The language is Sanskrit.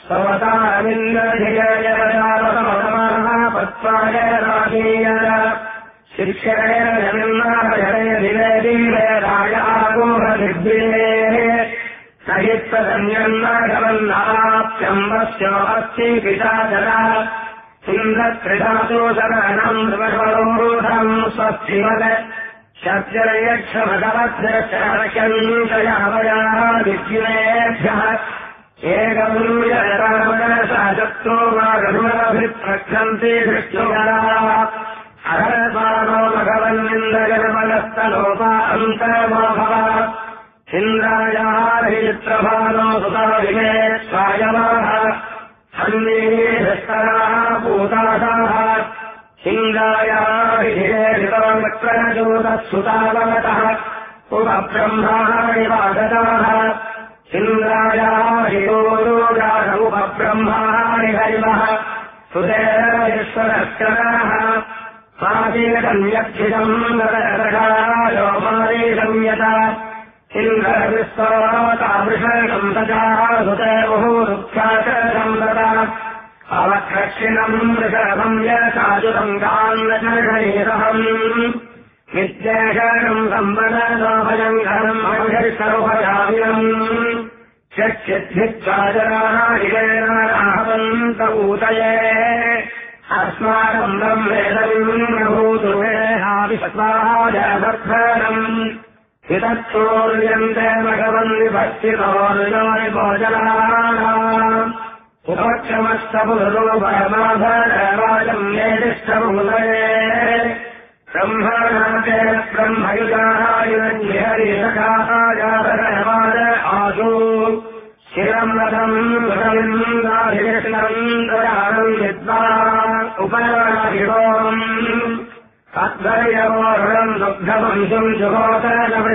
पत्वाय राजीय शिक्षेण सहित्वन्यन्नागमन्नाप्यम्बस्य अस्ति पिताचरा इन्द्रत्रिधातु शरणम् ध्रुवरूढम् स्वस्तिवद शब्दयक्षमगवध्यक्षयावयादिज्ञेभ्यः एकम् यरामनसा शत्रो वा रघुरभिप्रक्षन्ति दृष्ट्युगराः अहरपानो भगवन्निन्द्रजनमनस्तलोपा अन्तर्मोभव इन्द्रायाहित्रभानो सुताविमे स्वायमाः हन्नीस्तराः पूतासाः इन्द्रायाहितमक्रजोतः सुतावतः उपब्रह्माणि वागताः इन्द्रायाहितोरोगासमुपब्रह्माणि हरिवः सुतेश्वरश्चराः मादीकन्यक्षितम् नरकायोमादीकम्यत इन्द्रविस्वतावृषणम् तजाः सुते मुहुरुख्याचरम् दता अवक्षिणम् वृषभम् यसाजुतम् कान्नचरणीरहम् विद्येशनम् सम्पदनोभयम् घनम् अभिषर्षरुभयामिनम् षट्सिद्धिच्चाचराः हिरेणाहवन्त ऊतये अस्माकम् ब्रह्मेदविभूतुमेहाविश्वाजनम् वितत्सोर्यन्ते भगवन्विभक्तितोर्योनि भोजनानाम् उपक्षमस्तपुरुपरमाभरवाजम् येदिष्टमुदये ब्रह्मणाते ब्रह्मयुगायुरन्यहरिसखाजातरवाद आशु शिरम् रथम् कृष्णम् दयानम् विद्वान् उपराधिरोम् तद्वर्यवोरुणम् दुग्धवंशम् जुहोत